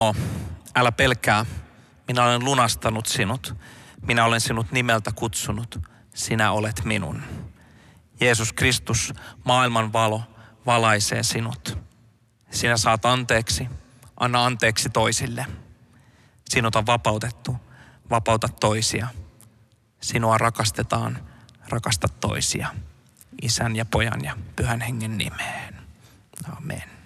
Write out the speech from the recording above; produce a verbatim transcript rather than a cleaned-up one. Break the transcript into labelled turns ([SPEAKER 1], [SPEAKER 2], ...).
[SPEAKER 1] Älä pelkää, minä olen lunastanut sinut. Minä olen sinut nimeltä kutsunut. Sinä olet minun. Jeesus Kristus, maailman valo, valaisee sinut. Sinä saat anteeksi. Anna anteeksi toisille. Sinut on vapautettu. Vapauta toisia. Sinua rakastetaan. Rakasta toisia. Isän ja Pojan ja Pyhän Hengen nimeen. Amen.